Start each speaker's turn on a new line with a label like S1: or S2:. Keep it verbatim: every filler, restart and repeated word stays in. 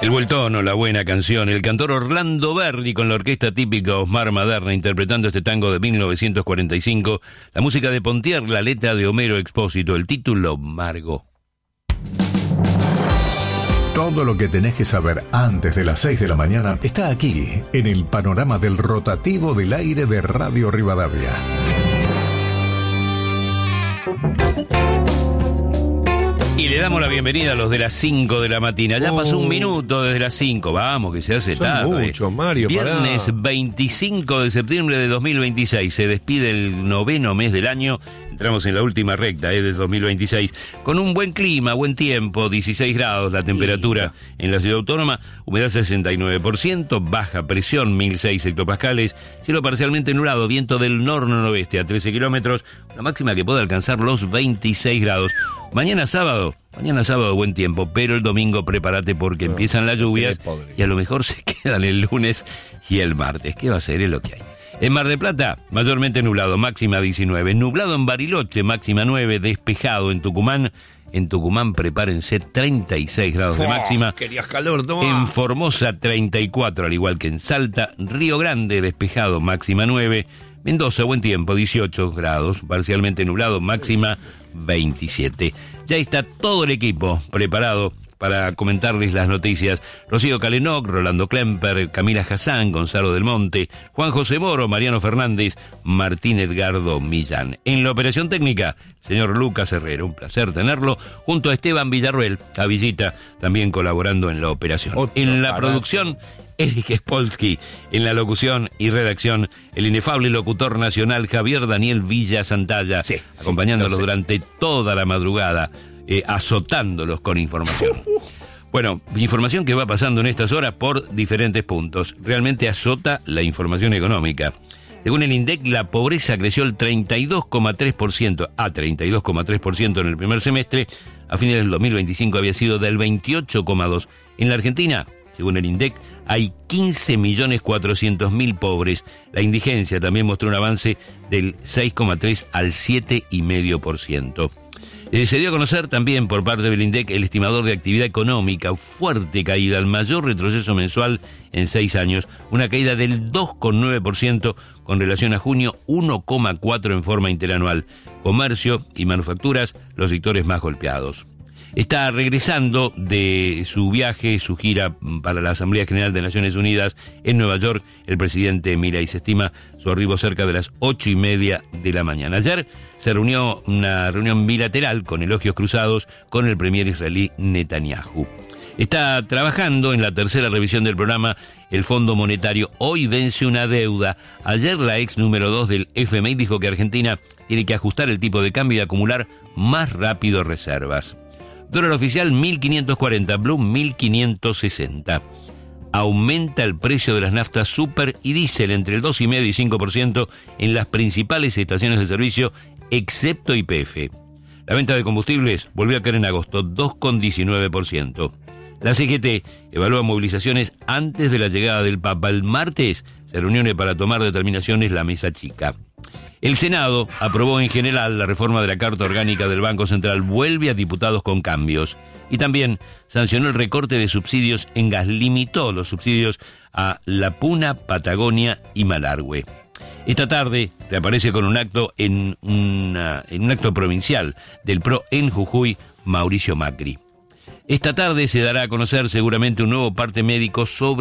S1: El buen tono, la buena canción, el cantor Orlando Verdi con la orquesta típica Osmar Maderna interpretando este tango de mil novecientos cuarenta y cinco, la música de Pontier, la letra de Homero Expósito, el título Margo.
S2: Todo lo que tenés que saber antes de las seis de la mañana está aquí, en el panorama del rotativo del aire de Radio Rivadavia.
S1: Y le damos la bienvenida a los de las cinco de la mañana. Ya
S3: oh.
S1: pasó un minuto desde las cinco. Vamos, que se hace
S3: Son
S1: tarde.
S3: mucho, Mario,
S1: Viernes
S3: pará.
S1: veinticinco de septiembre de dos mil veintiséis. Se despide el noveno mes del año. Entramos en la última recta eh, del dos mil veintiséis. Con un buen clima, buen tiempo, dieciséis grados la temperatura en la ciudad autónoma. Humedad sesenta y nueve por ciento. Baja presión, mil seis hectopascales. Cielo parcialmente nublado. Viento del nor-noroeste a trece kilómetros. Una máxima que puede alcanzar los veintiséis grados. Mañana sábado, mañana sábado buen tiempo, pero el domingo prepárate porque no, empiezan las lluvias y a lo mejor se quedan el lunes y el martes. ¿Qué va a ser? Es lo que hay. En Mar del Plata, mayormente nublado, máxima diecinueve. Nublado en Bariloche, máxima nueve. Despejado en Tucumán. En Tucumán prepárense treinta y seis grados de máxima.
S3: Oh, querías calor, toma.
S1: En Formosa treinta y cuatro, al igual que en Salta. Río Grande, despejado, máxima nueve. Mendoza, buen tiempo, dieciocho grados, parcialmente nublado, máxima veintisiete. Ya está todo el equipo preparado para comentarles las noticias. Rocío Calenoc, Rolando Klemper, Camila Hassan, Gonzalo del Monte, Juan José Moro, Mariano Fernández, Martín Edgardo Millán. En la operación técnica, señor Lucas Herrera, un placer tenerlo, junto a Esteban Villarruel, a Villita, también colaborando en la operación. Otro en la barato. Producción, Eric Spolsky. En la locución y redacción, el inefable locutor nacional Javier Daniel Villa Santalla, sí, acompañándolos sí, durante toda la madrugada, eh, azotándolos con información. Bueno, información que va pasando en estas horas por diferentes puntos. Realmente azota la información económica. Según el INDEC, la pobreza creció el treinta y dos coma tres por ciento a treinta y dos coma tres por ciento en el primer semestre. A fines del dos mil veinticinco había sido del veintiocho coma dos por ciento. En la Argentina, según el INDEC, hay quince millones cuatrocientos mil pobres. La indigencia también mostró un avance del seis coma tres al siete coma cinco por ciento. Eh, se dio a conocer también por parte del INDEC el estimador de actividad económica, fuerte caída, el mayor retroceso mensual en seis años, una caída del dos coma nueve por ciento con relación a junio, uno coma cuatro por ciento en forma interanual. Comercio y manufacturas, los sectores más golpeados. Está regresando de su viaje, su gira para la Asamblea General de Naciones Unidas en Nueva York, el presidente Milei. Se estima su arribo cerca de las ocho y media de la mañana. Ayer se reunió una reunión bilateral con elogios cruzados con el premier israelí Netanyahu. Está trabajando en la tercera revisión del programa el Fondo Monetario. Hoy vence una deuda. Ayer la ex número dos del F M I dijo que Argentina tiene que ajustar el tipo de cambio y acumular más rápido reservas. Dólar oficial mil quinientos cuarenta, Blue mil quinientos sesenta. Aumenta el precio de las naftas super y diésel entre el dos coma cinco por ciento y cinco por ciento en las principales estaciones de servicio, excepto Y P F. La venta de combustibles volvió a caer en agosto, dos coma diecinueve por ciento. La C G T evalúa movilizaciones antes de la llegada del Papa. El martes se reúne para tomar determinaciones la mesa chica. El Senado aprobó en general la reforma de la Carta Orgánica del Banco Central, vuelve a diputados con cambios. Y también sancionó el recorte de subsidios en gas, limitó los subsidios a La Puna, Patagonia y Malargüe. Esta tarde reaparece con un acto en, una, en un acto provincial del P R O en Jujuy, Mauricio Macri. Esta tarde se dará a conocer seguramente un nuevo parte médico sobre